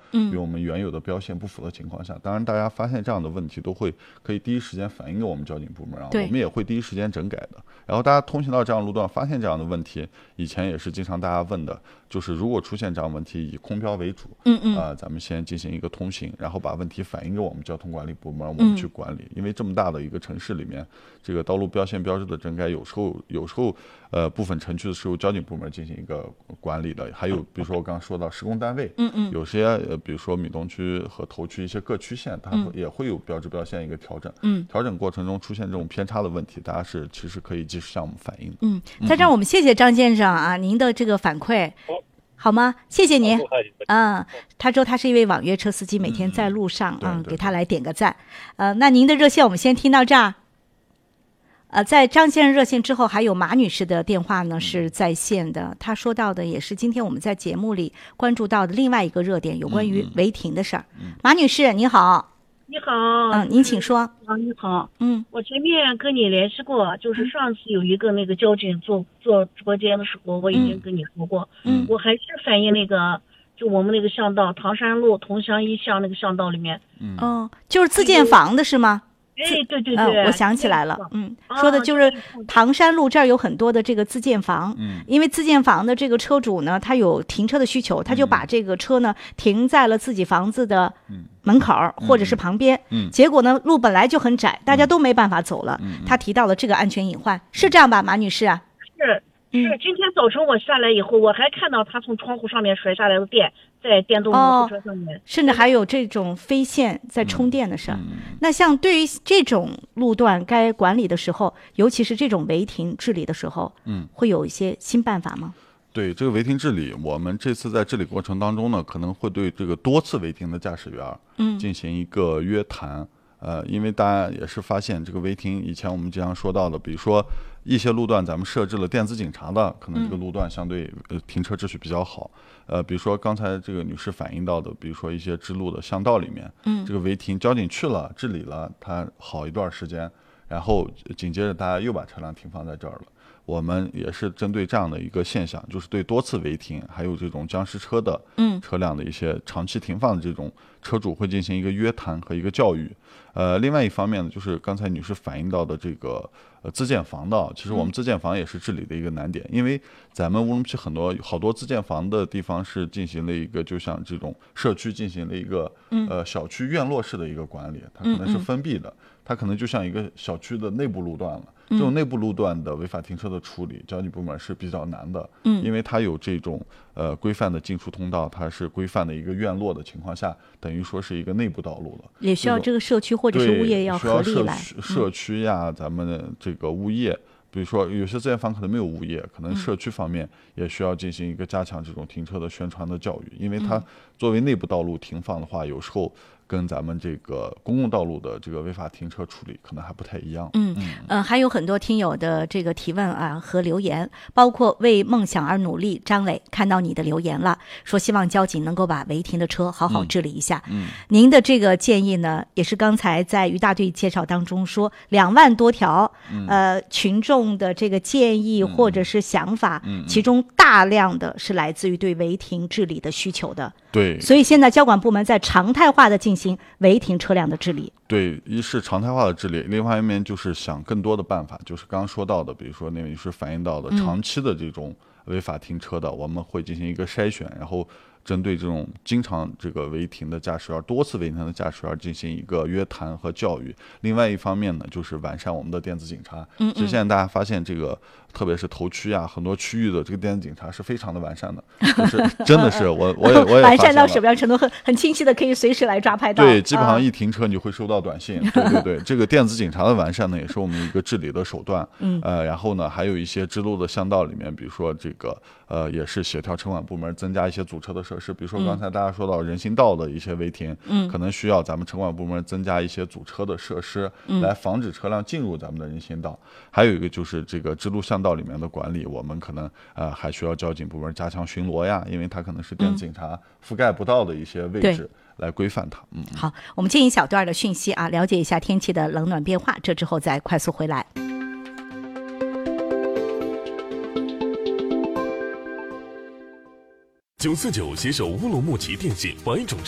与我们原有的标线不符的情况下，当然大家发现这样的问题都可以第一时间反映给我们交警部门，然后我们也会第一时间整改的。然后大家通行到这样路段发现这样的问题，以前也是经常大家问的，就是如果出现这样问题，以空标为主，咱们先进行一个通行，然后把问题反映给我们交通管理部门，我们去管理。因为这么大的一个城市里面，这个道路标线标志的整改有时候部分城区的是由交警部门进行一个管理的，还有比如说我刚刚说到施工单位，有些比如说闽东区和头区一些各区县，它也会有标志标线一个调整，调整过程中出现这种偏差的问题，大家其实可以及时向我们反映的。 在这儿我们谢谢张先生啊，您的这个反馈。好吗？谢谢您。他说他是一位网约车司机，每天在路上给他来点个赞。那您的热线我们先听到这儿。在张先生热线之后，还有马女士的电话呢是在线的。她说到的也是今天我们在节目里关注到的另外一个热点，有关于违停的事儿。马女士，你好。 你好， 您请说。 你好，我前面跟你联系过，就是上次有一个那个交警做直播间的时候，我已经跟你说过，我还是反映那个，就我们那个巷道唐山路桐乡一巷那个巷道里面， 就是自建房的是吗？ 对， 我想起来了，说的就是唐山路这儿有很多的这个自建房，因为自建房的这个车主呢，他有停车的需求，他就把这个车呢停在了自己房子的门口或者是旁边，结果呢路本来就很窄，大家都没办法走了，他提到了这个安全隐患，是这样吧，马女士啊？ 是，今天早晨我下来以后，我还看到他从窗户上面甩下来的电在电动摩托车上面， 甚至还有这种飞线在充电的事儿。那像对于这种路段该管理的时候，尤其是这种违停治理的时候，会有一些新办法吗？ 对这个违停治理，我们这次在治理过程当中呢，可能会对这个多次违停的驾驶员进行一个约谈。因为大家也是发现这个违停，以前我们经常说到的，比如说一些路段咱们设置了电子警察的，可能这个路段相对停车秩序比较好。比如说刚才这个女士反映到的，比如说一些支路的巷道里面，这个违停交警去了治理了，它好一段时间，然后紧接着大家又把车辆停放在这儿了。我们也是针对这样的一个现象，就是对多次违停还有这种僵尸车的车辆的一些长期停放的这种车主会进行一个约谈和一个教育。另外一方面呢，就是刚才女士反映到的这个自建房的，其实我们自建房也是治理的一个难点，因为咱们乌鲁木齐好多自建房的地方是进行了一个就像这种社区进行了一个小区院落式的一个管理，它可能是封闭的，它可能就像一个小区的内部路段了。这种内部路段的违法停车的处理，交警部门是比较难的，因为它有这种规范的进出通道，它是规范的一个院落的情况下，等于说是一个内部道路了， 也需要这个社区或者是物业要合力来。 社区呀，咱们这个物业，比如说有些自建房可能没有物业，可能社区方面也需要进行一个加强这种停车的宣传的教育，因为它作为内部道路停放的话，有时候跟咱们这个公共道路的这个违法停车处理可能还不太一样。 还有很多听友的这个提问啊和留言，包括为梦想而努力张磊看到你的留言了，说希望交警能够把违停的车好好治理一下。您的这个建议呢，也是刚才在于大队介绍当中说2万多条群众的这个建议或者是想法，其中大量的是来自于对违停治理的需求的。 对， 所以现在交管部门在常态化的进行违停车辆的治理。 对，一是常态化的治理，另外一面就是想更多的办法，就是刚刚说到的，比如说那位是反映到的长期的这种违法停车的，我们会进行一个筛选，然后针对这种经常这个违停的驾驶员、多次违停的驾驶员进行一个约谈和教育。另外一方面呢，就是完善我们的电子警察。其实现在大家发现这个，特别是头区啊，很多区域的这个电子警察是非常的完善的，就是真的是我也完善到什么样程度？很清晰的可以随时来抓拍到。 对，基本上一停车你就会收到短信。对，这个电子警察的完善呢，也是我们一个治理的手段。然后呢，还有一些支路的巷道里面，比如说这个也是协调城管部门增加一些阻车的设施，比如说刚才大家说到人行道的一些违停，可能需要咱们城管部门增加一些阻车的设施，来防止车辆进入咱们的人行道。还有一个就是这个支路巷道里面的管理，我们可能还需要交警部门加强巡逻呀，因为它可能是电子警察覆盖不到的一些位置，来规范它。 好，我们进一小段的讯息啊，了解一下天气的冷暖变化，这之后再快速回来。 949携手乌鲁木齐电信百种